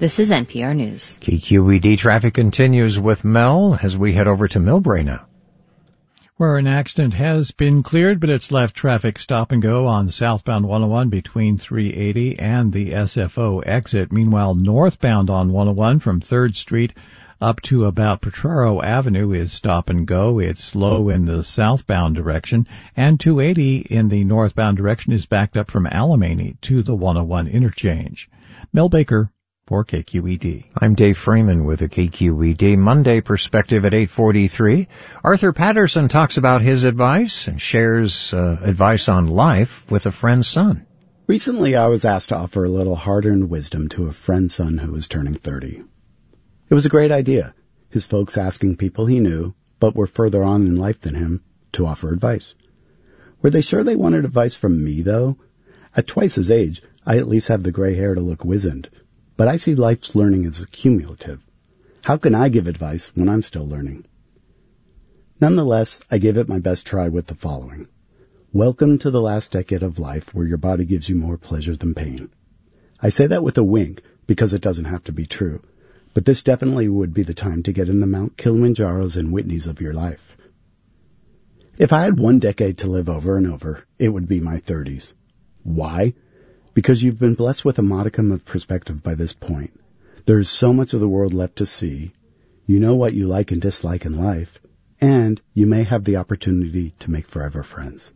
This is NPR News. KQED traffic continues with Mel as we head over to Millbrae now, where an accident has been cleared, but it's left traffic stop and go on southbound 101 between 380 and the SFO exit. Meanwhile, northbound on 101 from 3rd Street up to about Potrero Avenue is stop and go. It's slow in the southbound direction, and 280 in the northbound direction is backed up from Alemany to the 101 interchange. Mel Baker for KQED. I'm Dave Freeman with a KQED Monday Perspective at 8:43. Arthur Patterson talks about his advice and shares advice on life with a friend's son. Recently, I was asked to offer a little hard-earned wisdom to a friend's son who was turning 30. It was a great idea, his folks asking people he knew, but were further on in life than him, to offer advice. Were they sure they wanted advice from me, though? At twice his age, I at least have the gray hair to look wizened. But I see life's learning as cumulative. How can I give advice when I'm still learning? Nonetheless, I gave it my best try with the following. Welcome to the last decade of life where your body gives you more pleasure than pain. I say that with a wink because it doesn't have to be true. But this definitely would be the time to get in the Mount Kilimanjaros and Whitneys of your life. If I had 1 decade to live over and over, it would be my 30s. Why? Because you've been blessed with a modicum of perspective by this point. There is so much of the world left to see. You know what you like and dislike in life, and you may have the opportunity to make forever friends.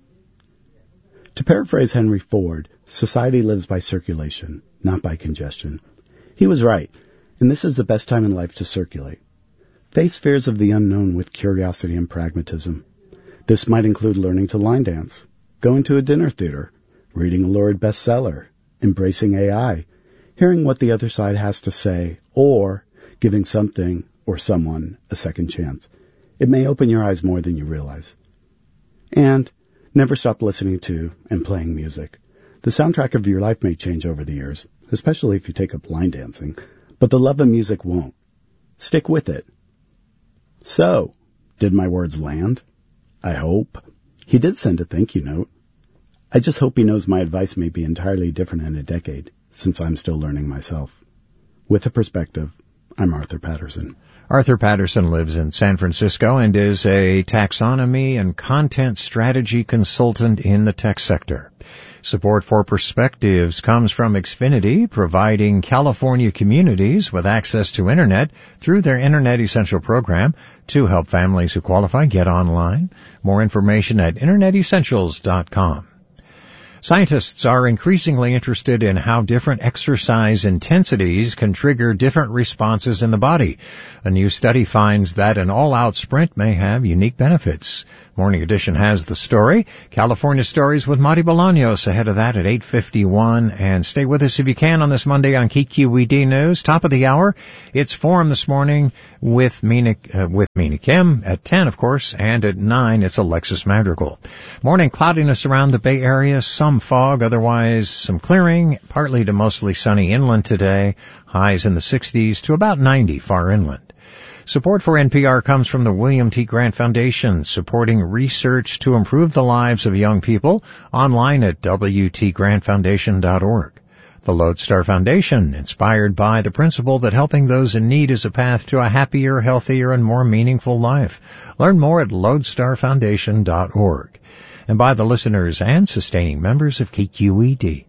To paraphrase Henry Ford, society lives by circulation, not by congestion. He was right. And this is the best time in life to circulate. Face fears of the unknown with curiosity and pragmatism. This might include learning to line dance, going to a dinner theater, reading a lurid bestseller, embracing AI, hearing what the other side has to say, or giving something or someone a second chance. It may open your eyes more than you realize. And never stop listening to and playing music. The soundtrack of your life may change over the years, especially if you take up line dancing. But the love of music won't. Stick with it. So, did my words land? I hope. He did send a thank you note. I just hope he knows my advice may be entirely different in a decade, since I'm still learning myself. With a perspective, I'm Arthur Patterson. Arthur Patterson lives in San Francisco and is a taxonomy and content strategy consultant in the tech sector. Support for Perspectives comes from Xfinity, providing California communities with access to Internet through their Internet Essential program to help families who qualify get online. More information at InternetEssentials.com. Scientists are increasingly interested in how different exercise intensities can trigger different responses in the body. A new study finds that an all-out sprint may have unique benefits. Morning Edition has the story. California Stories with Marty Bolaños ahead of that at 8:51. And stay with us if you can on this Monday on KQED News. Top of the hour, it's Forum this morning with Mina Kim at 10, of course, and at 9, it's Alexis Madrigal. Morning cloudiness around the Bay Area, some fog, otherwise some clearing, partly to mostly sunny inland today, highs in the 60s to about 90 far inland. Support for NPR comes from the William T. Grant Foundation, supporting research to improve the lives of young people, online at wtgrantfoundation.org. The Lodestar Foundation, inspired by the principle that helping those in need is a path to a happier, healthier, and more meaningful life. Learn more at lodestarfoundation.org. And by the listeners and sustaining members of KQED.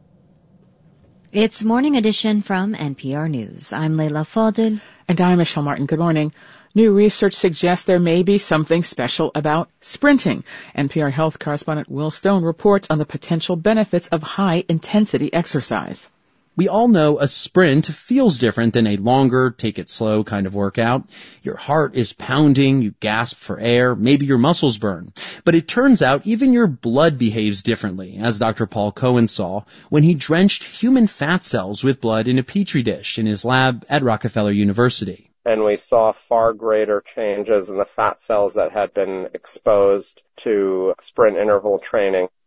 It's Morning Edition from NPR News. I'm Leila Fadel. And I'm Michelle Martin. Good morning. New research suggests there may be something special about sprinting. NPR Health correspondent Will Stone reports on the potential benefits of high-intensity exercise. We all know a sprint feels different than a longer, take it slow kind of workout. Your heart is pounding, you gasp for air, maybe your muscles burn. But it turns out even your blood behaves differently, as Dr. Paul Cohen saw when he drenched human fat cells with blood in a petri dish in his lab at Rockefeller University. And we saw far greater changes in the fat cells that had been exposed to sprint interval training.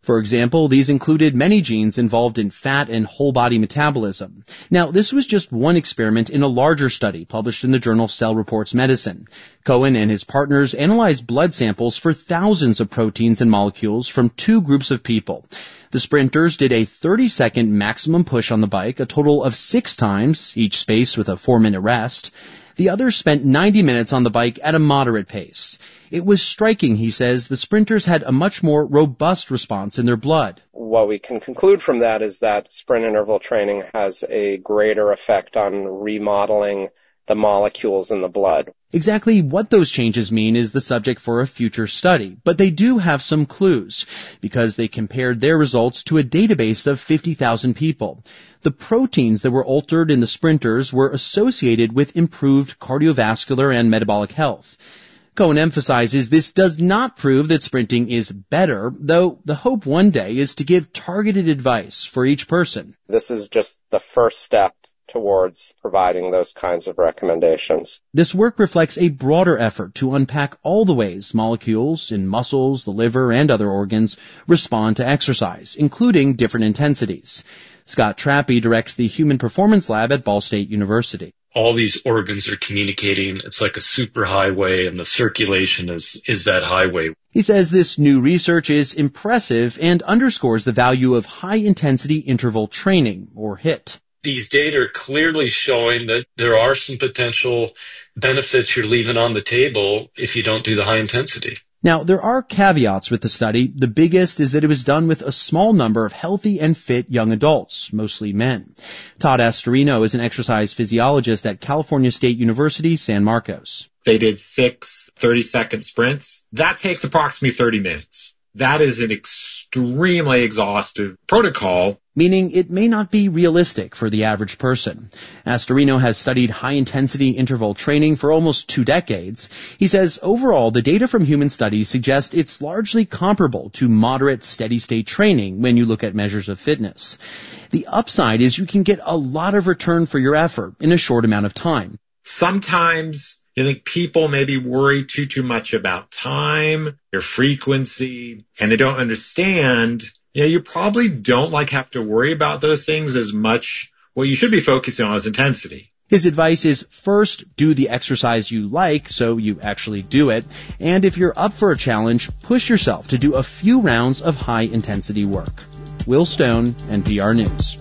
For example, these included many genes involved in fat and whole body metabolism. Now, this was just one experiment in a larger study published in the journal Cell Reports Medicine. Cohen and his partners analyzed blood samples for thousands of proteins and molecules from two groups of people. The sprinters did a 30-second maximum push on the bike, a total of 6 times, each spaced with a 4-minute rest. The others spent 90 minutes on the bike at a moderate pace. It was striking, he says, the sprinters had a much more robust response in their blood. What we can conclude from that is that sprint interval training has a greater effect on remodeling the molecules in the blood. Exactly what those changes mean is the subject for a future study, but they do have some clues, because they compared their results to a database of 50,000 people. The proteins that were altered in the sprinters were associated with improved cardiovascular and metabolic health. Cohen emphasizes this does not prove that sprinting is better, though the hope one day is to give targeted advice for each person. This is just the first step towards providing those kinds of recommendations. This work reflects a broader effort to unpack all the ways molecules in muscles, the liver, and other organs respond to exercise, including different intensities. Scott Trappe directs the Human Performance Lab at Ball State University. All these organs are communicating. It's like a superhighway, and the circulation is that highway. He says this new research is impressive and underscores the value of high-intensity interval training, or HIIT. These data are clearly showing that there are some potential benefits you're leaving on the table if you don't do the high intensity. Now, there are caveats with the study. The biggest is that it was done with a small number of healthy and fit young adults, mostly men. Todd Astorino is an exercise physiologist at California State University, San Marcos. They did 6 30-second sprints. That takes approximately 30 minutes. That is an extremely exhaustive protocol. Meaning it may not be realistic for the average person. Astorino has studied high-intensity interval training for almost 2 decades. He says overall the data from human studies suggest it's largely comparable to moderate steady-state training when you look at measures of fitness. The upside is you can get a lot of return for your effort in a short amount of time. Sometimes you think people maybe worry too much about time, their frequency, and they don't understand. You probably don't have to worry about those things as much. What you should be focusing on is intensity. His advice is first do the exercise you like so you actually do it. And if you're up for a challenge, push yourself to do a few rounds of high intensity work. Will Stone, NPR News.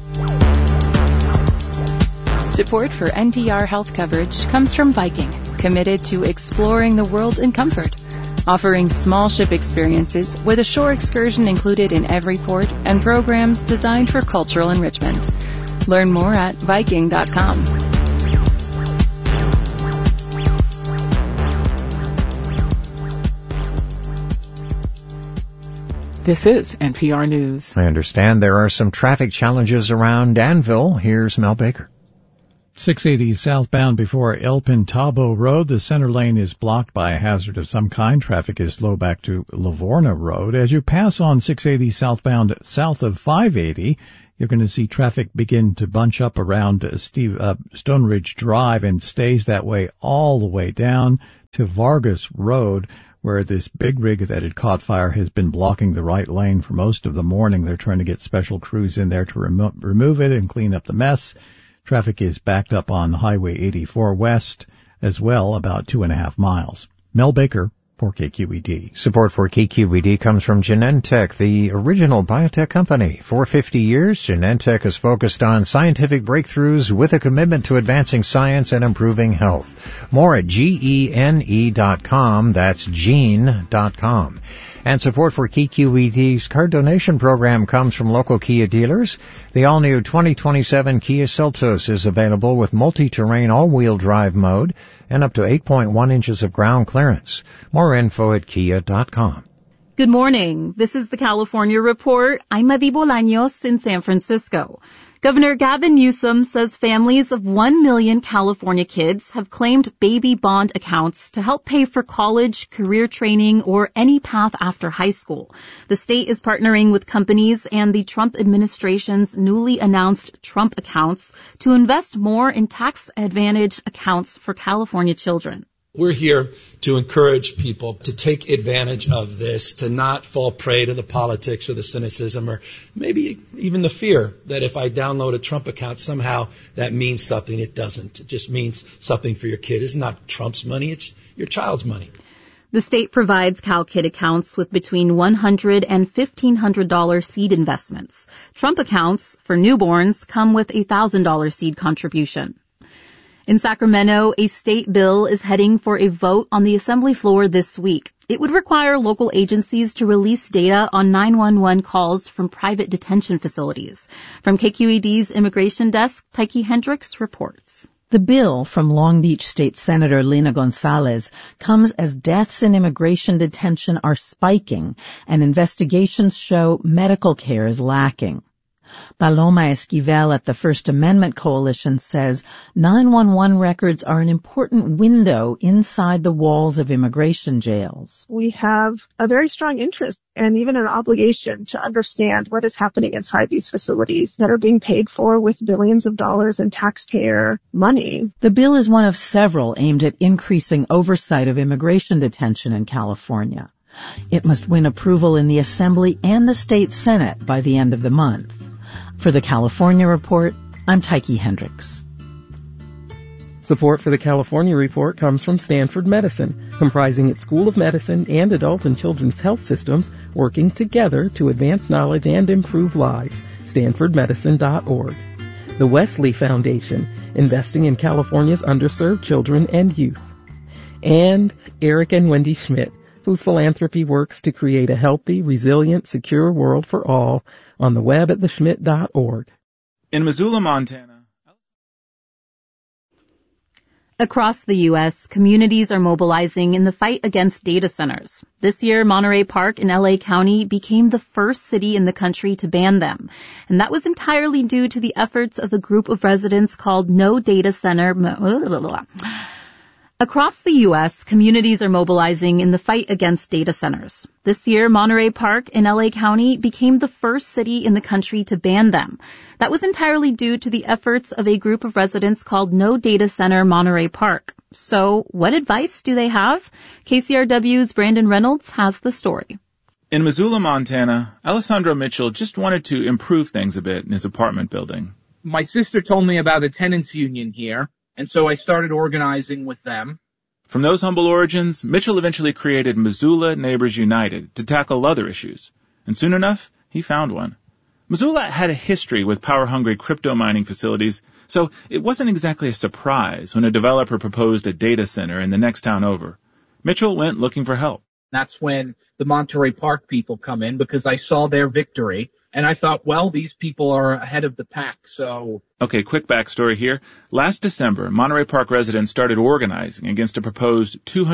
Support for NPR health coverage comes from Viking, committed to exploring the world in comfort. Offering small ship experiences with a shore excursion included in every port and programs designed for cultural enrichment. Learn more at Viking.com. This is NPR News. I understand there are some traffic challenges around Danville. Here's Mel Baker. 680 southbound before El Pintabo Road. The center lane is blocked by a hazard of some kind. Traffic is slow back to Livorno Road. As you pass on 680 southbound south of 580, you're going to see traffic begin to bunch up around Stone Ridge Drive and stays that way all the way down to Vargas Road, where this big rig that had caught fire has been blocking the right lane for most of the morning. They're trying to get special crews in there to remove it and clean up the mess. Traffic is backed up on Highway 84 West as well, about 2.5 miles. Mel Baker for KQED. Support for KQED comes from Genentech, the original biotech company. For 50 years, Genentech has focused on scientific breakthroughs with a commitment to advancing science and improving health. More at GENE.com. That's gene.com. And support for KQED's card donation program comes from local Kia dealers. The all-new 2027 Kia Seltos is available with multi-terrain all-wheel drive mode and up to 8.1 inches of ground clearance. More info at kia.com. Good morning. This is the California Report. I'm Adi Bolaños in San Francisco. Governor Gavin Newsom says families of 1 million California kids have claimed baby bond accounts to help pay for college, career training, or any path after high school. The state is partnering with companies and the Trump administration's newly announced Trump accounts to invest more in tax advantage accounts for California children. We're here to encourage people to take advantage of this, to not fall prey to the politics or the cynicism or maybe even the fear that if I download a Trump account, somehow that means something. It doesn't. It just means something for your kid. It's not Trump's money. It's your child's money. The state provides CalKid accounts with between $100 and $1,500 seed investments. Trump accounts for newborns come with a $1,000 seed contribution. In Sacramento, a state bill is heading for a vote on the assembly floor this week. It would require local agencies to release data on 911 calls from private detention facilities. From KQED's Immigration Desk, Tyke Hendricks reports. The bill from Long Beach State Senator Lina Gonzalez comes as deaths in immigration detention are spiking and investigations show medical care is lacking. Paloma Esquivel at the First Amendment Coalition says 911 records are an important window inside the walls of immigration jails. We have a very strong interest and even an obligation to understand what is happening inside these facilities that are being paid for with billions of dollars in taxpayer money. The bill is one of several aimed at increasing oversight of immigration detention in California. It must win approval in the Assembly and the State Senate by the end of the month. For the California Report, I'm Tyke Hendricks. Support for the California Report comes from Stanford Medicine, comprising its School of Medicine and adult and children's health systems working together to advance knowledge and improve lives. StanfordMedicine.org. The Wesley Foundation, investing in California's underserved children and youth. And Eric and Wendy Schmidt, whose philanthropy works to create a healthy, resilient, secure world for all, on the web at theschmidt.org. In Missoula, Montana. Across the U.S., communities are mobilizing in the fight against data centers. This year, Monterey Park in L.A. County became the first city in the country to ban them. And that was entirely due to the efforts of a group of residents called No Data Center. Across the U.S., communities are mobilizing in the fight against data centers. This year, Monterey Park in L.A. County became the first city in the country to ban them. That was entirely due to the efforts of a group of residents called No Data Center Monterey Park. So, what advice do they have? KCRW's Brandon Reynolds has the story. In Missoula, Montana, Alessandro Mitchell just wanted to improve things a bit in his apartment building. My sister told me about a tenants union here. And so I started organizing with them. From those humble origins, Mitchell eventually created Missoula Neighbors United to tackle other issues. And soon enough, he found one. Missoula had a history with power-hungry crypto mining facilities, so it wasn't exactly a surprise when a developer proposed a data center in the next town over. Mitchell went looking for help. That's when the Monterey Park people come in because I saw their victory. And I thought, well, these people are ahead of the pack, so... Okay, quick backstory here. Last December, Monterey Park residents started organizing against a proposed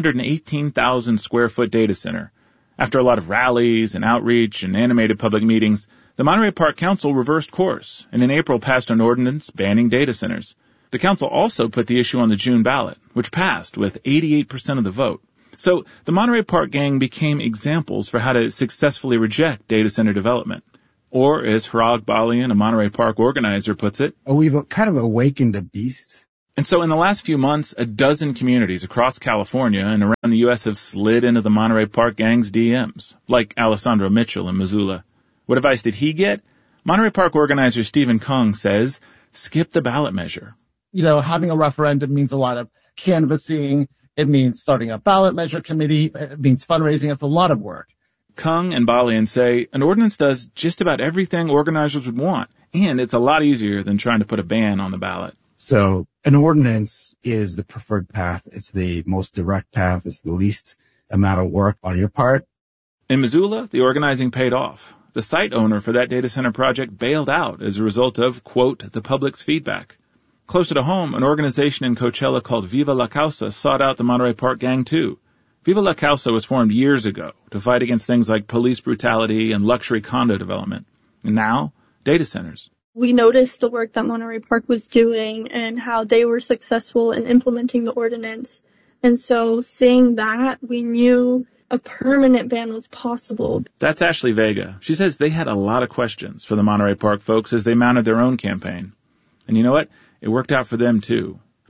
218,000 square foot data center. After a lot of rallies and outreach and animated public meetings, the Monterey Park Council reversed course and in April passed an ordinance banning data centers. The council also put the issue on the June ballot, which passed with 88% of the vote. So the Monterey Park gang became examples for how to successfully reject data center development. Or, as Harag Balian, a Monterey Park organizer, puts it, we've kind of awakened a beast. And so in the last few months, a dozen communities across California and around the U.S. have slid into the Monterey Park gang's DMs, like Alessandro Mitchell in Missoula. What advice did he get? Monterey Park organizer Stephen Kung says, skip the ballot measure. You know, having a referendum means a lot of canvassing. It means starting a ballot measure committee. It means fundraising. It's a lot of work. Kung and Balian say an ordinance does just about everything organizers would want, and it's a lot easier than trying to put a ban on the ballot. So an ordinance is the preferred path. It's the most direct path. It's the least amount of work on your part. In Missoula, the organizing paid off. The site owner for that data center project bailed out as a result of, quote, the public's feedback. Closer to home, an organization in Coachella called Viva La Causa sought out the Monterey Park gang too. Viva La Causa was formed years ago to fight against things like police brutality and luxury condo development. And now, data centers. We noticed the work that Monterey Park was doing and how they were successful in implementing the ordinance. And so seeing that, we knew a permanent ban was possible. That's Ashley Vega. She says they had a lot of questions for the Monterey Park folks as they mounted their own campaign. And you know what? It worked out for them too.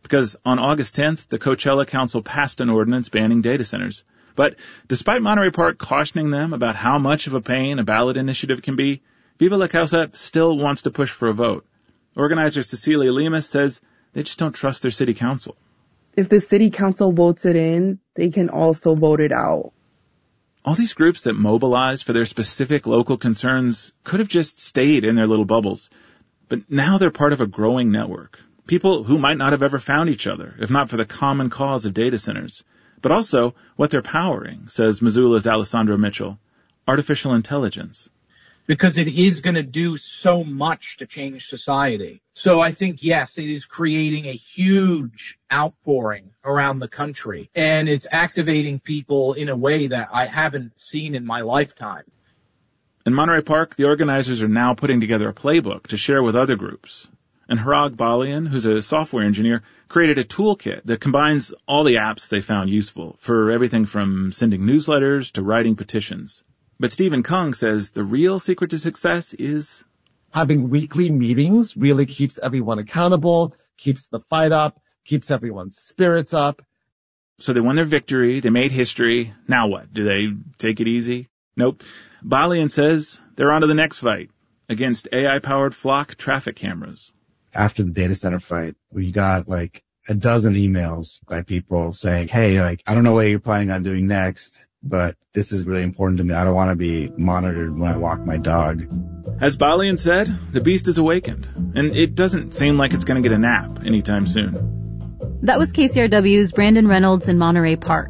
because on August 10th, the Coachella Council passed an ordinance banning data centers. But despite Monterey Park cautioning them about how much of a pain a ballot initiative can be, Viva La Causa still wants to push for a vote. Organizer Cecilia Lemus says they just don't trust their city council. If the city council votes it in, they can also vote it out. All these groups that mobilized for their specific local concerns could have just stayed in their little bubbles. But now they're part of a growing network. People who might not have ever found each other, if not for the common cause of data centers. But also what they're powering, says Missoula's Alessandro Mitchell. Artificial intelligence. Because it is going to do so much to change society. So I think, yes, it is creating a huge outpouring around the country, and it's activating people in a way that I haven't seen in my lifetime. In Monterey Park, the organizers are now putting together a playbook to share with other groups. And Harag Balian, who's a software engineer, created a toolkit that combines all the apps they found useful for everything from sending newsletters to writing petitions. But Stephen Kung says the real secret to success is having weekly meetings really keeps everyone accountable, keeps the fight up, keeps everyone's spirits up. So they won their victory, they made history. Now what? Do they take it easy? Nope. Balian says they're on to the next fight against AI-powered flock traffic cameras. After the data center fight, we got like a dozen emails by people saying, hey, like, I don't know what you're planning on doing next, but this is really important to me. I don't want to be monitored when I walk my dog. As Balian said, the beast is awakened, and it doesn't seem like it's going to get a nap anytime soon. That was KCRW's Brandon Reynolds in Monterey Park.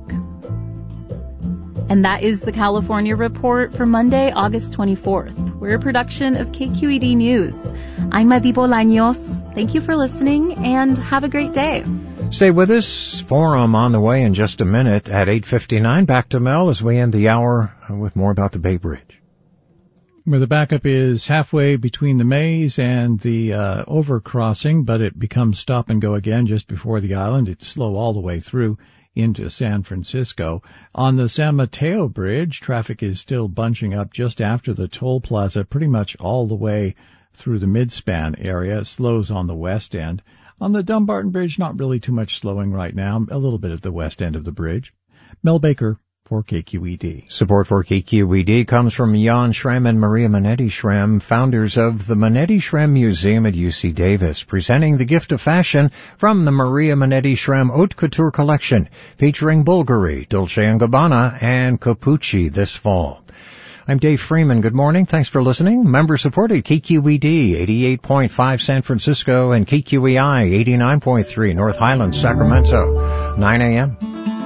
And that is the California Report for Monday, August 24th. We're a production of KQED News. I'm Madi Bolaños. Thank you for listening, and have a great day. Stay with us. Forum on the way in just a minute at 8:59. Back to Mel as we end the hour with more about the Bay Bridge. Where the backup is halfway between the maze and the overcrossing, but it becomes stop and go again just before the island. It's slow all the way through into San Francisco. On the San Mateo Bridge, traffic is still bunching up just after the toll plaza, pretty much all the way through the Midspan area. It slows on the west end. On the Dumbarton Bridge, not really too much slowing right now, a little bit at the west end of the bridge. Mel Baker for KQED. Support for KQED comes from Jan Schremm and Maria Manetti Schremm, founders of the Manetti Schremm Museum at UC Davis, presenting the gift of fashion from the Maria Manetti Schremm Haute Couture collection, featuring Bulgari, Dolce & Gabbana, and Capucci this fall. I'm Dave Freeman. Good morning. Thanks for listening. Member-supported KQED 88.5 San Francisco and KQEI 89.3 North Highlands, Sacramento, 9 a.m.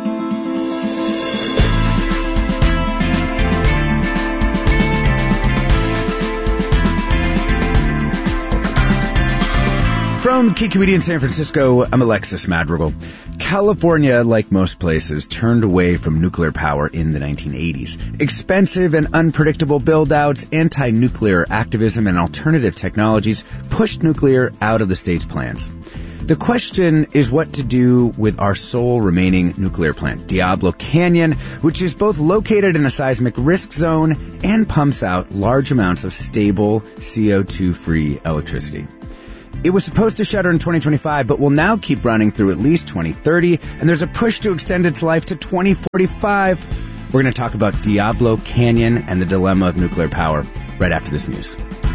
From KQED in San Francisco, I'm Alexis Madrigal. California, like most places, turned away from nuclear power in the 1980s. Expensive and unpredictable build-outs, anti-nuclear activism, and alternative technologies pushed nuclear out of the state's plans. The question is what to do with our sole remaining nuclear plant, Diablo Canyon, which is both located in a seismic risk zone and pumps out large amounts of stable, CO2-free electricity. It was supposed to shutter in 2025, but will now keep running through at least 2030, and there's a push to extend its life to 2045. We're going to talk about Diablo Canyon and the dilemma of nuclear power right after this news.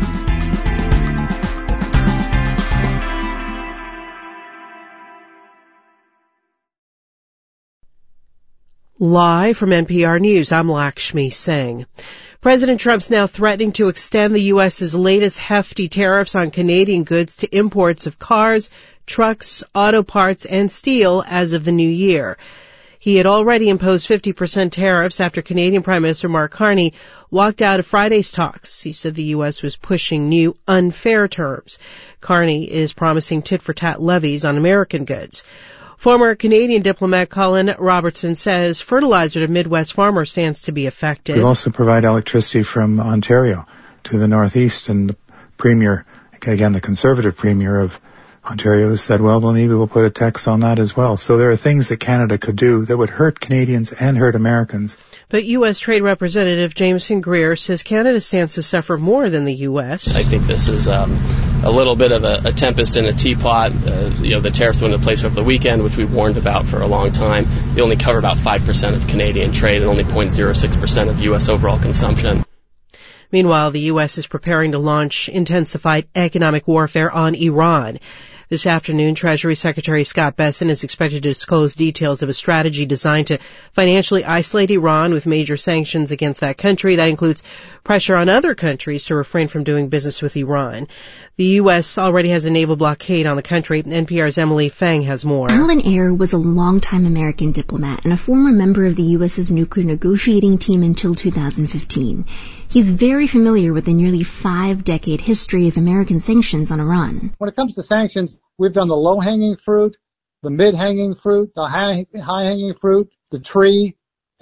Live from NPR News, I'm Lakshmi Singh. President Trump's now threatening to extend the U.S.'s latest hefty tariffs on Canadian goods to imports of cars, trucks, auto parts, and steel as of the new year. He had already imposed 50% tariffs after Canadian Prime Minister Mark Carney walked out of Friday's talks. He said the U.S. was pushing new, unfair terms. Carney is promising tit-for-tat levies on American goods. Former Canadian diplomat Colin Robertson says fertilizer to Midwest farmers stands to be affected. We also provide electricity from Ontario to the Northeast, and the Premier, again the Conservative Premier of Ontario said, well, maybe we'll put a tax on that as well. So there are things that Canada could do that would hurt Canadians and hurt Americans. But U.S. Trade Representative Jameson Greer says Canada stands to suffer more than the U.S. I think this is a little bit of a tempest in a teapot. The tariffs went into place over the weekend, which we warned about for a long time. They only cover about 5% of Canadian trade and only 0.06% of U.S. overall consumption. Meanwhile, the U.S. is preparing to launch intensified economic warfare on Iran. This afternoon, Treasury Secretary Scott Bessent is expected to disclose details of a strategy designed to financially isolate Iran with major sanctions against that country. That includes pressure on other countries to refrain from doing business with Iran. The U.S. already has a naval blockade on the country. NPR's Emily Fang has more. Alan Ayer was a longtime American diplomat and a former member of the U.S.'s nuclear negotiating team until 2015. He's very familiar with the nearly 5-decade history of American sanctions on Iran. When it comes to sanctions, we've done the low-hanging fruit, the mid-hanging fruit, the high-hanging fruit, the tree,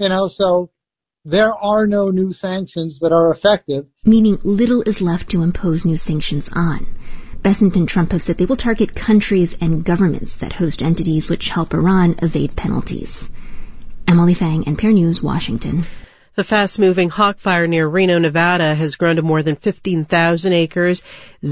so there are no new sanctions that are effective. Meaning little is left to impose new sanctions on. Bessent and Trump have said they will target countries and governments that host entities which help Iran evade penalties. Emily Fang, NPR News, Washington. The fast-moving Hawk Fire near Reno, Nevada has grown to more than 15,000 acres,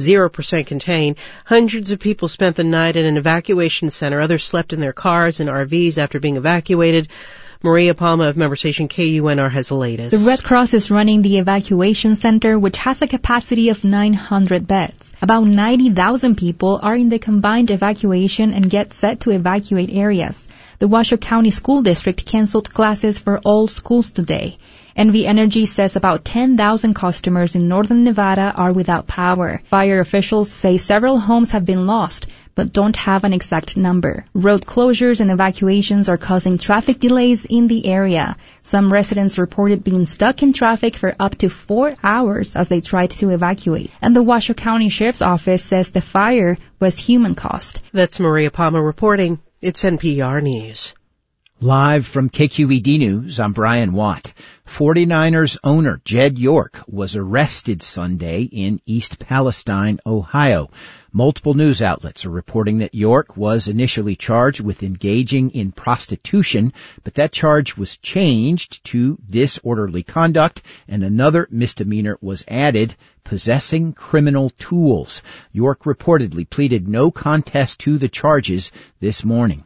0% contained. Hundreds of people spent the night at an evacuation center. Others slept in their cars and RVs after being evacuated. Maria Palma of member station KUNR has the latest. The Red Cross is running the evacuation center, which has a capacity of 900 beds. About 90,000 people are in the combined evacuation and get set to evacuate areas. The Washoe County School District canceled classes for all schools today. NV Energy says about 10,000 customers in northern Nevada are without power. Fire officials say several homes have been lost, but don't have an exact number. Road closures and evacuations are causing traffic delays in the area. Some residents reported being stuck in traffic for up to 4 hours as they tried to evacuate. And the Washoe County Sheriff's Office says the fire was human-caused. That's Maria Palma reporting. It's NPR News. Live from KQED News, I'm Brian Watt. 49ers owner Jed York was arrested Sunday in East Palestine, Ohio. Multiple news outlets are reporting that York was initially charged with engaging in prostitution, but that charge was changed to disorderly conduct, and another misdemeanor was added, possessing criminal tools. York reportedly pleaded no contest to the charges this morning.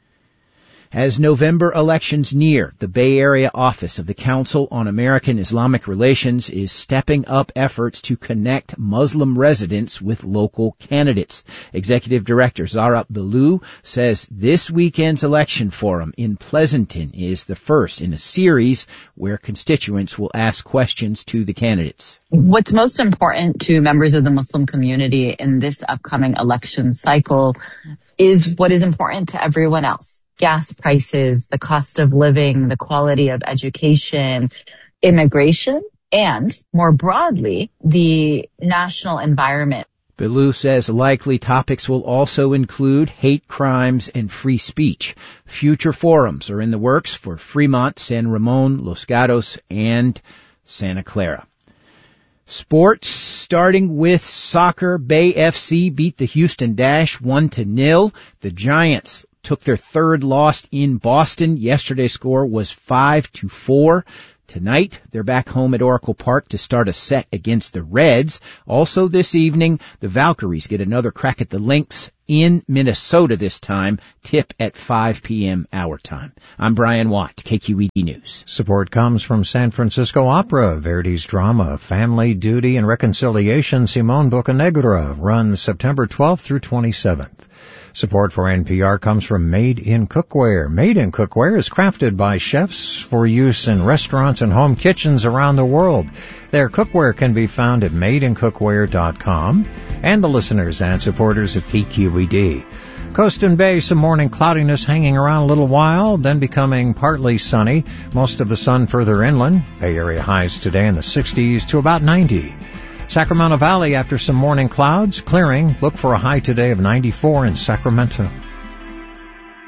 As November elections near, the Bay Area office of the Council on American Islamic Relations is stepping up efforts to connect Muslim residents with local candidates. Executive Director Zara Ballou says this weekend's election forum in Pleasanton is the first in a series where constituents will ask questions to the candidates. What's most important to members of the Muslim community in this upcoming election cycle is what is important to everyone else. Gas prices, the cost of living, the quality of education, immigration, and more broadly, the national environment. Ballou says likely topics will also include hate crimes and free speech. Future forums are in the works for Fremont, San Ramon, Los Gatos, and Santa Clara. Sports, starting with soccer, Bay FC beat the Houston Dash 1-0. The Giants took their third loss in Boston. Yesterday's score was 5-4. Tonight, they're back home at Oracle Park to start a set against the Reds. Also this evening, the Valkyries get another crack at the Lynx in Minnesota this time. Tip at 5 p.m. our time. I'm Brian Watt, KQED News. Support comes from San Francisco Opera. Verdi's drama, Family, Duty, and Reconciliation, Simón Bocanegra, runs September 12th through 27th. Support for NPR comes from Made in Cookware. Made in Cookware is crafted by chefs for use in restaurants and home kitchens around the world. Their cookware can be found at madeincookware.com. And the listeners and supporters of KQED. Coast and Bay, some morning cloudiness hanging around a little while, then becoming partly sunny. Most of the sun further inland. Bay Area highs today in the 60s to about 90. Sacramento Valley, after some morning clouds, clearing. Look for a high today of 94 in Sacramento.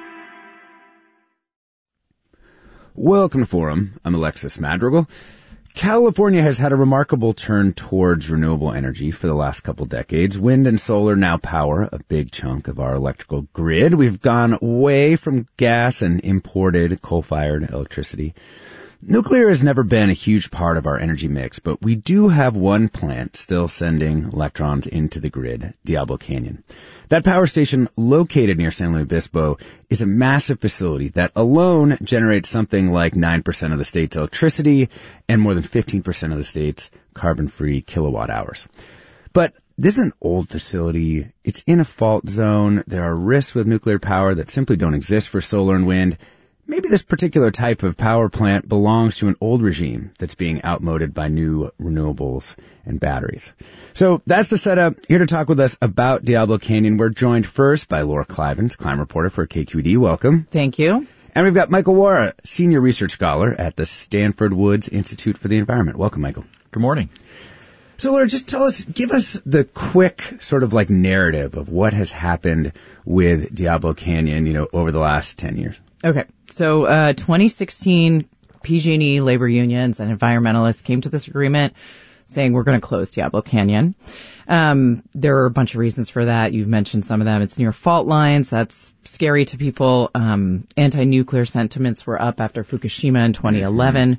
Welcome to Forum. I'm Alexis Madrigal. California has had a remarkable turn towards renewable energy for the last couple decades. Wind and solar now power a big chunk of our electrical grid. We've gone away from gas and imported coal-fired electricity. Nuclear has never been a huge part of our energy mix, but we do have one plant still sending electrons into the grid, Diablo Canyon. That power station, located near San Luis Obispo, is a massive facility that alone generates something like 9% of the state's electricity and more than 15% of the state's carbon-free kilowatt hours. But this is an old facility. It's in a fault zone. There are risks with nuclear power that simply don't exist for solar and wind. Maybe this particular type of power plant belongs to an old regime that's being outmoded by new renewables and batteries. So that's the setup. Here to talk with us about Diablo Canyon, we're joined first by Laura Clivens, climate reporter for KQED. Welcome. Thank you. And we've got Michael Wara, senior research scholar at the Stanford Woods Institute for the Environment. Welcome, Michael. Good morning. So, Laura, just give us the quick sort of like narrative of what has happened with Diablo Canyon, over the last 10 years. Okay. So 2016, PG&E, labor unions, and environmentalists came to this agreement saying we're going to close Diablo Canyon. There are a bunch of reasons for that. You've mentioned some of them. It's near fault lines. That's scary to people. Anti-nuclear sentiments were up after Fukushima in 2011.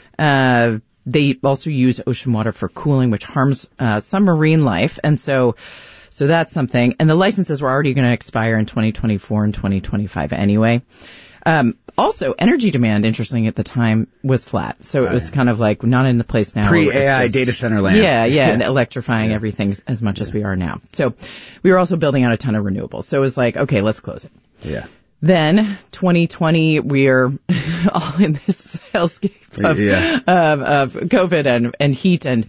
They also use ocean water for cooling, which harms some marine life. And so that's something. And the licenses were already going to expire in 2024 and 2025 anyway. Also, energy demand, interestingly, at the time was flat. So it was kind of like not in the place now. Pre-AI data center land. Yeah, and electrifying everything as much as we are now. So we were also building out a ton of renewables. So it was like, okay, let's close it. Yeah. Then 2020, we're all in this hellscape of COVID and heat and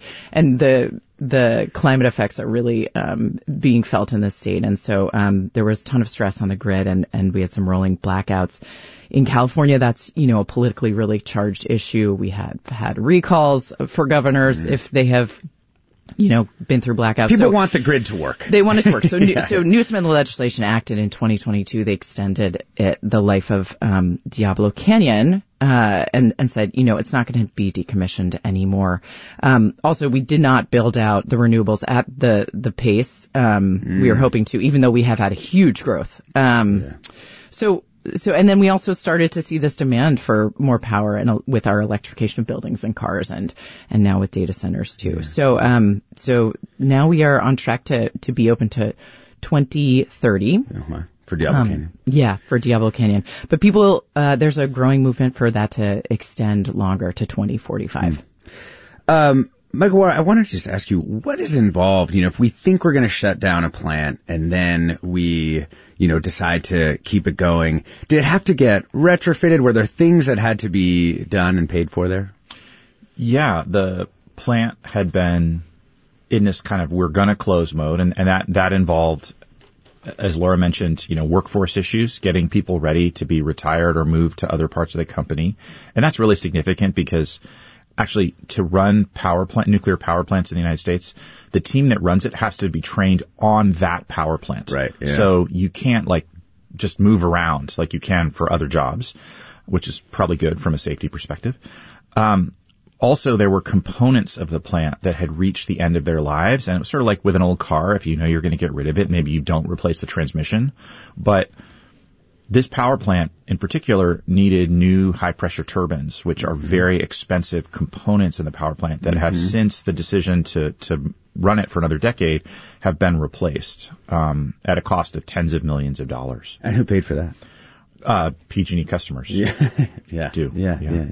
the climate effects are really being felt in the state. And so there was a ton of stress on the grid and we had some rolling blackouts. In California, that's, a politically really charged issue. We had recalls for governors if they have been through blackouts. People want the grid to work. They want it to work. So Newsom and the legislation acted in 2022. They extended the life of Diablo Canyon and said, it's not going to be decommissioned anymore. Also, we did not build out the renewables at the pace we were hoping to, even though we have had a huge growth. So, and then we also started to see this demand for more power and with our electrification of buildings and cars and now with data centers too. Yeah. So now we are on track to be open to 2030. For Diablo Canyon. Yeah, for Diablo Canyon. But people, there's a growing movement for that to extend longer to 2045. Michael, I wanted to just ask you, what is involved, if we think we're going to shut down a plant and then we, decide to keep it going, did it have to get retrofitted? Were there things that had to be done and paid for there? Yeah, the plant had been in this kind of we're going to close mode, and that involved, as Laura mentioned, workforce issues, getting people ready to be retired or moved to other parts of the company. And that's really significant because actually, to run nuclear power plants in the United States, the team that runs it has to be trained on that power plant. Right. Yeah. So you can't just move around like you can for other jobs, which is probably good from a safety perspective. Also, there were components of the plant that had reached the end of their lives, and it was sort of like with an old car. If you're going to get rid of it, maybe you don't replace the transmission, but this power plant in particular needed new high-pressure turbines, which are very expensive components in the power plant that have since the decision to run it for another decade have been replaced at a cost of tens of millions of dollars. And who paid for that? PG&E customers. Yeah. Do. Yeah.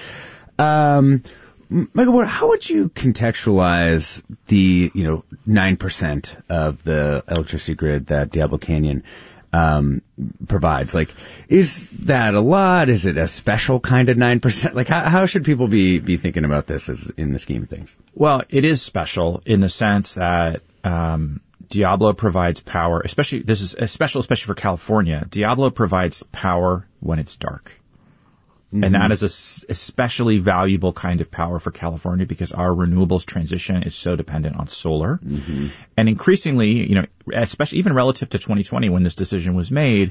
Michael, how would you contextualize the 9% of the electricity grid that Diablo Canyon provides? Is that a lot? Is it a special kind of 9%? How should people be thinking about this in the scheme of things? Well, it is special in the sense that Diablo provides power, especially for California. Diablo provides power when it's dark. And that is especially valuable kind of power for California because our renewables transition is so dependent on solar. And increasingly, especially even relative to 2020 when this decision was made,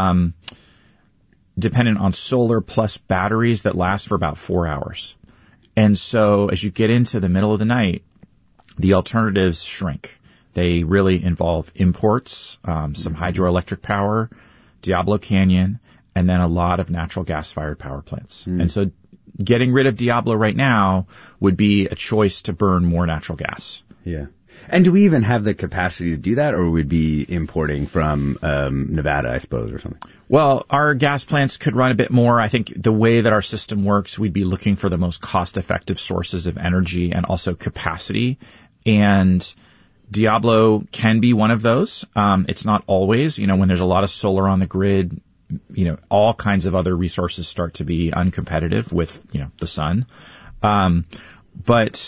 dependent on solar plus batteries that last for about 4 hours. And so as you get into the middle of the night, the alternatives shrink. They really involve imports, some hydroelectric power, Diablo Canyon, and then a lot of natural gas-fired power plants. And so getting rid of Diablo right now would be a choice to burn more natural gas. Yeah. And do we even have the capacity to do that, or would we be importing from Nevada, I suppose, or something? Well, our gas plants could run a bit more. I think the way that our system works, we'd be looking for the most cost-effective sources of energy and also capacity. And Diablo can be one of those. It's not always. When there's a lot of solar on the grid, all kinds of other resources start to be uncompetitive with, the sun. But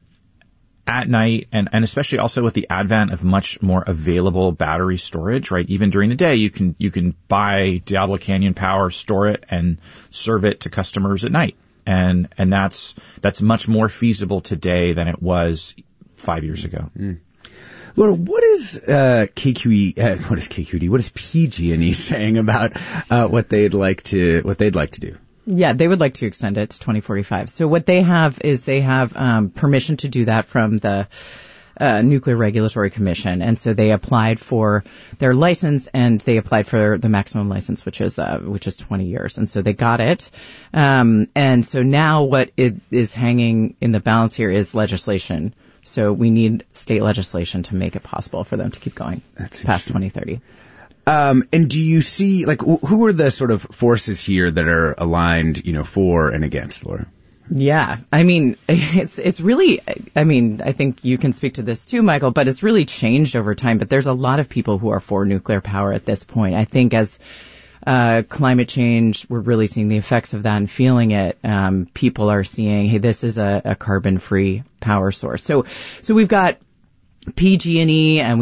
at night, and especially also with the advent of much more available battery storage, right? Even during the day, you can buy Diablo Canyon power, store it, and serve it to customers at night. And that's much more feasible today than it was 5 years ago. Laura, what is KQED? What is KQED? What is PG&E saying about what they'd like to do? Yeah, they would like to extend it to 2045. So what they have is permission to do that from the Nuclear Regulatory Commission, and so they applied for their license, and they applied for the maximum license, which is 20 years, and so they got it. And so now what it is hanging in the balance here is legislation. So we need state legislation to make it possible for them to keep going past 2030. And do you see, who are the sort of forces here that are aligned, for and against, Laura? Yeah. I mean, it's really, I think you can speak to this too, Michael, but it's really changed over time. But there's a lot of people who are for nuclear power at this point. I think as climate change, we're really seeing the effects of that and feeling it. People are seeing, hey, this is a carbon-free power source. So we've got PG&E, and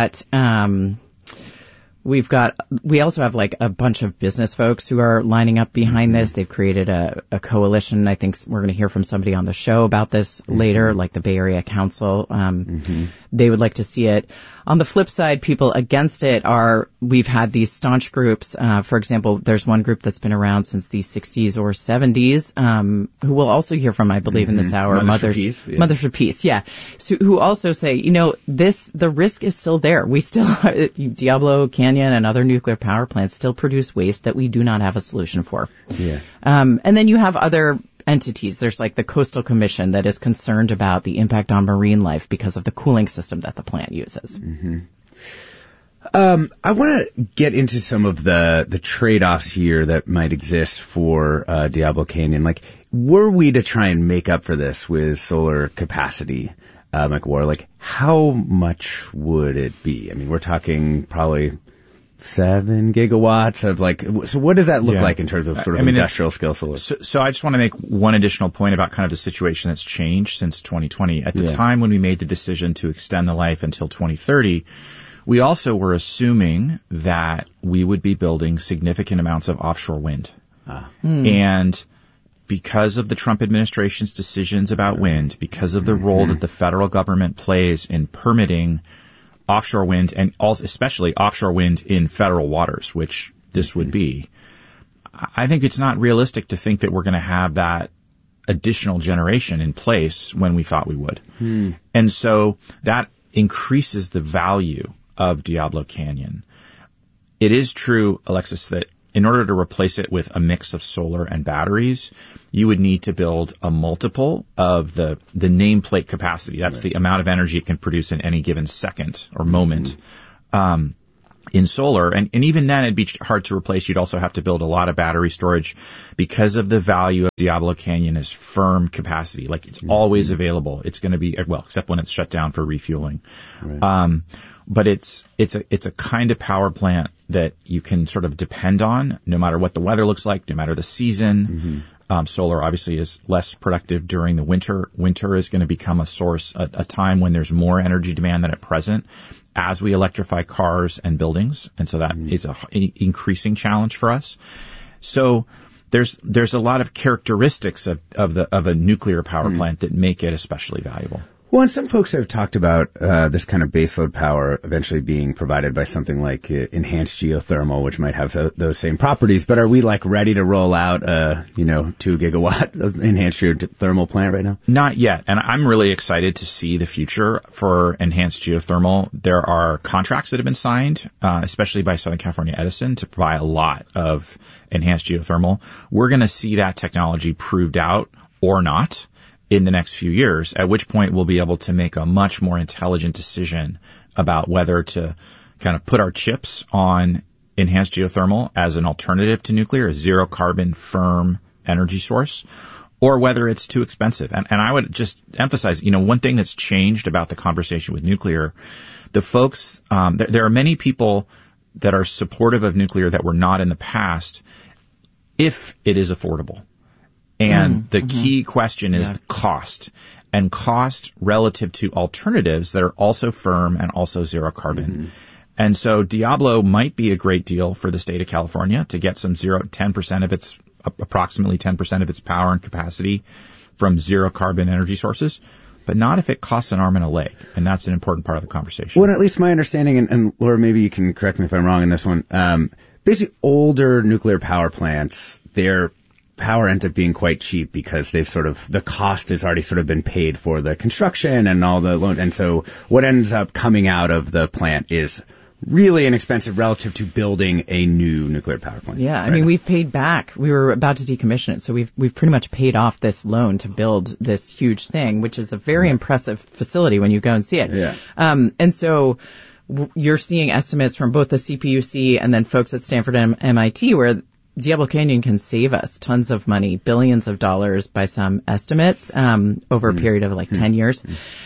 we also have a bunch of business folks who are lining up behind this. They've created a coalition. I think we're going to hear from somebody on the show about this later, like the Bay Area Council. They would like to see it. On the flip side, people against it we've had these staunch groups. For example, there's one group that's been around since the 60s or 70s, who we'll also hear from, I believe, in this hour. Mothers for Peace. Yeah. So, who also say, the risk is still there. We still, Diablo Canyon and other nuclear power plants still produce waste that we do not have a solution for. Yeah. And then you have other entities. There's the Coastal Commission that is concerned about the impact on marine life because of the cooling system that the plant uses. I want to get into some of the trade-offs here that might exist for Diablo Canyon. Were we to try and make up for this with solar capacity, how much would it be? I mean, we're talking probably 7 gigawatts of so what does that look like in terms of sort of industrial scale solar? So I just want to make one additional point about kind of the situation that's changed since 2020. At the time when we made the decision to extend the life until 2030, we also were assuming that we would be building significant amounts of offshore wind. And because of the Trump administration's decisions about wind, because of the role that the federal government plays in permitting offshore wind, and also especially offshore wind in federal waters, which this would be, I think it's not realistic to think that we're going to have that additional generation in place when we thought we would. And so that increases the value of Diablo Canyon. It is true, Alexis, that in order to replace it with a mix of solar and batteries, you would need to build a multiple of the nameplate capacity. That's the amount of energy it can produce in any given second or moment in solar. And even then, it'd be hard to replace. You'd also have to build a lot of battery storage because of the value of Diablo Canyon as firm capacity. It's always available. It's going to be, except when it's shut down for refueling. But it's a kind of power plant that you can sort of depend on no matter what the weather looks like, no matter the season. Solar obviously is less productive during the winter. Winter is going to become a time when there's more energy demand than at present as we electrify cars and buildings. And so that is an increasing challenge for us. So there's a lot of characteristics of a nuclear power plant that make it especially valuable. Well, and some folks have talked about this kind of baseload power eventually being provided by something like enhanced geothermal, which might have those same properties. But are we like ready to roll out 2 gigawatt of enhanced geothermal plant right now? Not yet. And I'm really excited to see the future for enhanced geothermal. There are contracts that have been signed, especially by Southern California Edison, to provide a lot of enhanced geothermal. We're going to see that technology proved out or not in the next few years, at which point we'll be able to make a much more intelligent decision about whether to kind of put our chips on enhanced geothermal as an alternative to nuclear, a zero carbon firm energy source, or whether it's too expensive. And I would just emphasize, one thing that's changed about the conversation with nuclear, the folks, there are many people that are supportive of nuclear that were not in the past if it is affordable. And the key question is the cost, and cost relative to alternatives that are also firm and also zero carbon. And so Diablo might be a great deal for the state of California to get some approximately 10% of its power and capacity from zero carbon energy sources, but not if it costs an arm and a leg. And that's an important part of the conversation. Well, at least my understanding, and Laura, maybe you can correct me if I'm wrong in this one, basically older nuclear power plants, their power ends up being quite cheap because the cost has already sort of been paid for the construction and all the loan. And so what ends up coming out of the plant is really inexpensive relative to building a new nuclear power plant. Yeah, I mean, we've paid back. We were about to decommission it, so we've pretty much paid off this loan to build this huge thing, which is a very impressive facility when you go and see it. Yeah. And so you're seeing estimates from both the CPUC and then folks at Stanford and MIT where Diablo Canyon can save us tons of money, billions of dollars by some estimates, over a period of 10 years.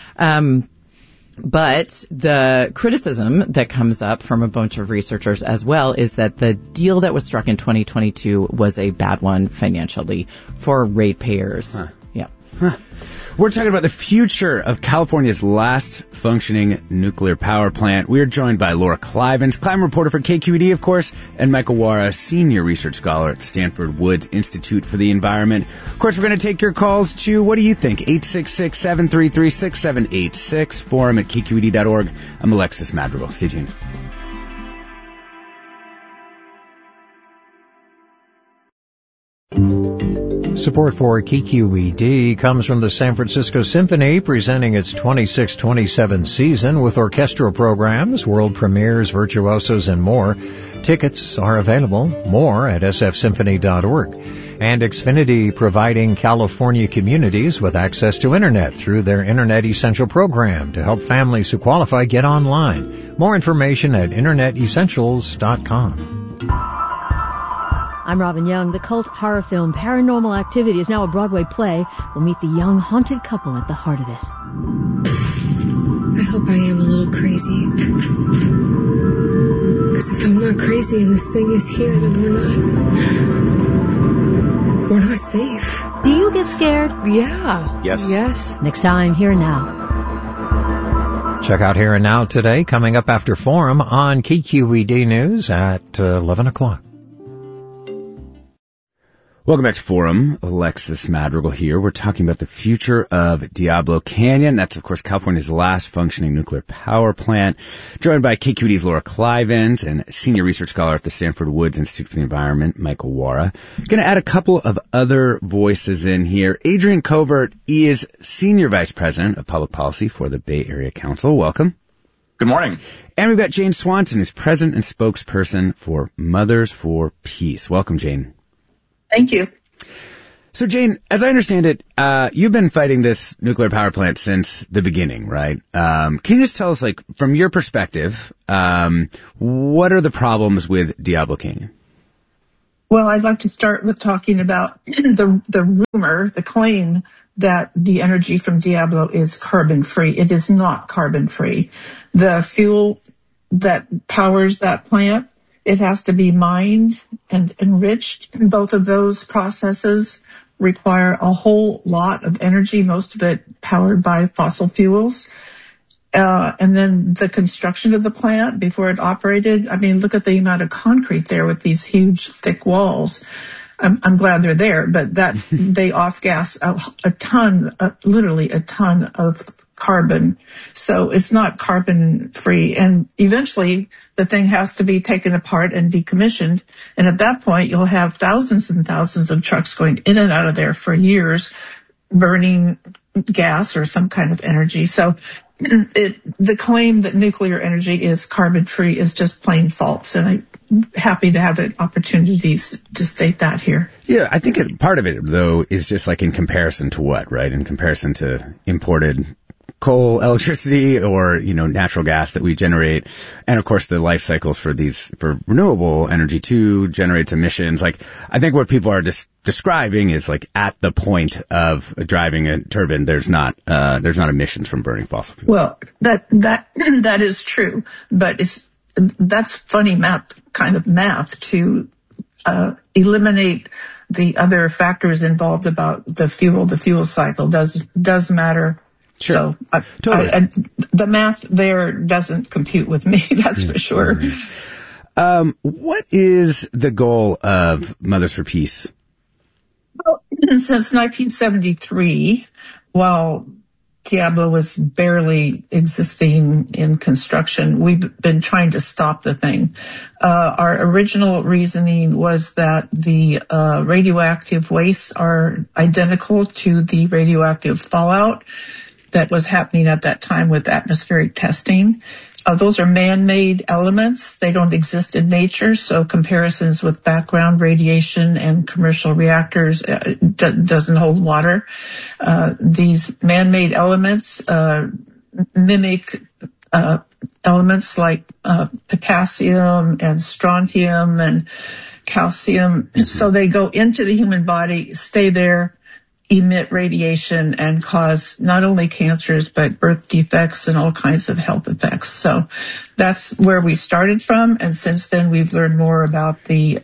But the criticism that comes up from a bunch of researchers as well is that the deal that was struck in 2022 was a bad one financially for ratepayers. Yeah. We're talking about the future of California's last functioning nuclear power plant. We are joined by Laura Clivens, climate reporter for KQED, of course, and Michael Wara, senior research scholar at Stanford Woods Institute for the Environment. Of course, we're going to take your calls too. What do you think? 866-733-6786, forum at kqed.org. I'm Alexis Madrigal. Stay tuned. Support for KQED comes from the San Francisco Symphony, presenting its 26-27 season with orchestral programs, world premieres, virtuosos, and more. Tickets are available. More at sfsymphony.org. And Xfinity, providing California communities with access to Internet through their Internet Essential program to help families who qualify get online. More information at InternetEssentials.com. I'm Robin Young. The cult horror film Paranormal Activity is now a Broadway play. We'll meet the young, haunted couple at the heart of it. I hope I am a little crazy. Because if I'm not crazy and this thing is here, then we're not safe. Do you get scared? Yeah. Yes. Next time, Here and Now. Check out Here and Now today, coming up after Forum on KQED News at 11 o'clock. Welcome back to Forum. Alexis Madrigal here. We're talking about the future of Diablo Canyon. That's, of course, California's last functioning nuclear power plant. Joined by KQED's Laura Clivens and senior research scholar at the Stanford Woods Institute for the Environment, Michael Wara. Going to add a couple of other voices in here. Adrian Covert is senior vice president of public policy for the Bay Area Council. Welcome. Good morning. And we've got Jane Swanson, who's president and spokesperson for Mothers for Peace. Welcome, Jane. Thank you. So, Jane, as I understand it, you've been fighting this nuclear power plant since the beginning, right? Can you just tell us, from your perspective, what are the problems with Diablo Canyon? Well, I'd like to start with talking about the rumor, the claim that the energy from Diablo is carbon-free. It is not carbon-free. The fuel that powers that plant, it has to be mined and enriched. Both of those processes require a whole lot of energy, most of it powered by fossil fuels. And then the construction of the plant before it operated, I mean, look at the amount of concrete there with these huge, thick walls. I'm glad they're there, but that they off-gas a ton, literally a ton of carbon. So it's not carbon free. And eventually the thing has to be taken apart and decommissioned. And at that point, you'll have thousands and thousands of trucks going in and out of there for years, burning gas or some kind of energy. So the claim that nuclear energy is carbon free is just plain false. And I'm happy to have an opportunity to state that here. Yeah, I think part of it, though, is just like in comparison to what, right? In comparison to imported coal, electricity, or, natural gas that we generate. And of course, the life cycles for renewable energy too generates emissions. Like, I think what people are describing is like at the point of driving a turbine, there's not emissions from burning fossil fuels. Well, that is true, but that's funny kind of math to eliminate the other factors involved about the fuel cycle does matter. Sure. So totally. The math there doesn't compute with me, that's for sure. What is the goal of Mothers for Peace? Well, since 1973, while Diablo was barely existing in construction, we've been trying to stop the thing. Our original reasoning was that the radioactive wastes are identical to the radioactive fallout that was happening at that time with atmospheric testing. Those are man-made elements. They don't exist in nature, so comparisons with background radiation and commercial reactors doesn't hold water. These man-made elements mimic elements like potassium and strontium and calcium. So they go into the human body, stay there, emit radiation, and cause not only cancers but birth defects and all kinds of health effects. So that's where we started from, and since then we've learned more about the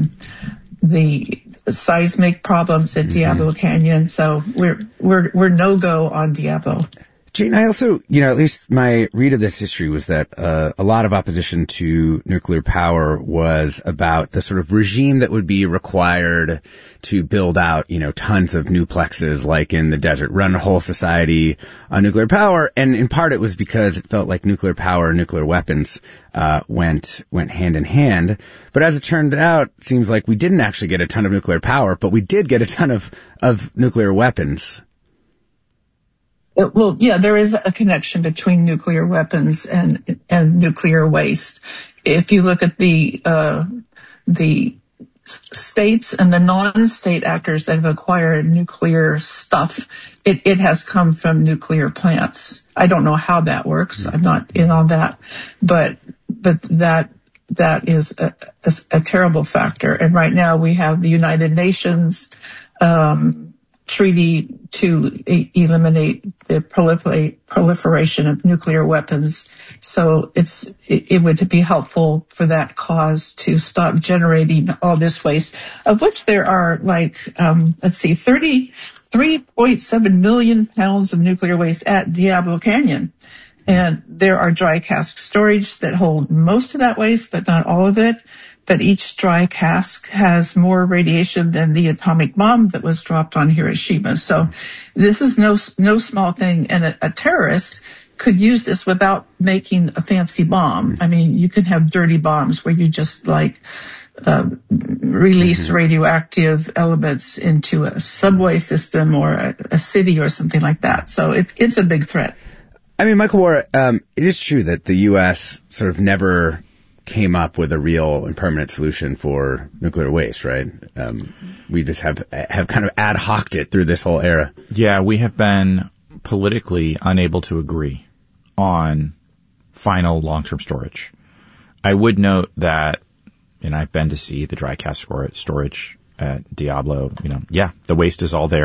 seismic problems at Diablo Canyon. So we're no-go on Diablo. Jane, I also, at least my read of this history was that a lot of opposition to nuclear power was about the sort of regime that would be required to build out, tons of nuplexes like in the desert, run a whole society on nuclear power. And in part it was because it felt like nuclear power and nuclear weapons went hand in hand. But as it turned out, it seems like we didn't actually get a ton of nuclear power, but we did get a ton of nuclear weapons. Well, yeah, there is a connection between nuclear weapons and nuclear waste. If you look at the states and the non-state actors that have acquired nuclear stuff, it has come from nuclear plants. I don't know how that works. I'm not in on that, but that is a terrible factor. And right now we have the United Nations treaty to eliminate the proliferation of nuclear weapons. So it would be helpful for that cause to stop generating all this waste, of which there are 33.7 million pounds of nuclear waste at Diablo Canyon. And there are dry cask storage that hold most of that waste, but not all of it. But each dry cask has more radiation than the atomic bomb that was dropped on Hiroshima. So this is no small thing. And a terrorist could use this without making a fancy bomb. I mean, you can have dirty bombs where you just release radioactive elements into a subway system or a city or something like that. So it's a big threat. I mean, Michael Moore, it is true that the U.S. sort of never came up with a real and permanent solution for nuclear waste, right? We just have kind of ad hoc'd it through this whole era. Yeah, we have been politically unable to agree on final long-term storage. I would note that, and I've been to see the dry cask storage at Diablo, the waste is all there.